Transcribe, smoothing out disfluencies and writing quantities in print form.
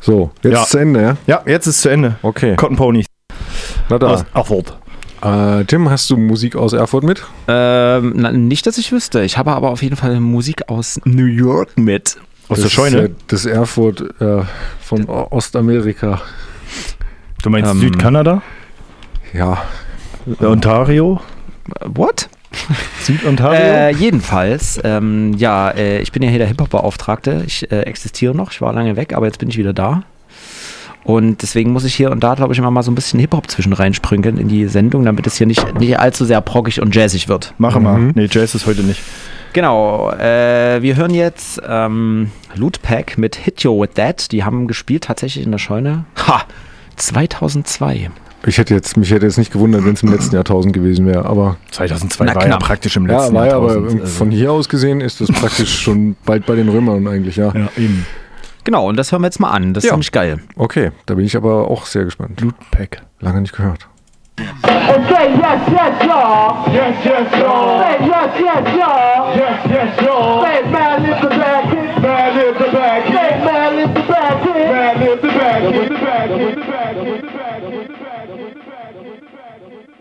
So, jetzt ist zu Ende, ja? Ja, jetzt ist zu Ende. Okay. Cotton Ponies. Na da. Aus Erfurt. Tim, hast du Musik aus Erfurt mit? Nicht, dass ich wüsste. Ich habe aber auf jeden Fall Musik aus New York mit. Aus der Scheune? Ist, das Erfurt von Ostamerika. Du meinst Südkanada? Ja. Ontario? What? Süd-Ontario? Jedenfalls, ich bin ja hier der Hip-Hop-Beauftragte. Ich existiere noch, ich war lange weg, aber jetzt bin ich wieder da. Und deswegen muss ich hier und da, glaube ich, immer mal so ein bisschen Hip-Hop zwischen reinsprinkeln in die Sendung, damit es hier nicht allzu sehr proggig und jazzig wird. Mache mal. Nee, Jazz ist heute nicht. Genau, wir hören jetzt Loot Pack mit Hit You With That. Die haben gespielt tatsächlich in der Scheune. 2002. Mich hätte jetzt nicht gewundert, wenn es im letzten Jahrtausend gewesen wäre, aber 2002 war ja praktisch im letzten ja, Jahrtausend. Aber von hier aus gesehen ist das praktisch schon bald bei den Römern eigentlich, ja. Ja, eben. Genau, und das hören wir jetzt mal an. Das ist ziemlich geil. Okay, da bin ich aber auch sehr gespannt. Loot Pack. Lange nicht gehört. Okay, yes, y'all. Yes, y'all. Say yes, y'all. Yes, y'all. Say man, lift the back hit. Man, lift the back hit. Say man, lift the back hit. Man, lift the back hit.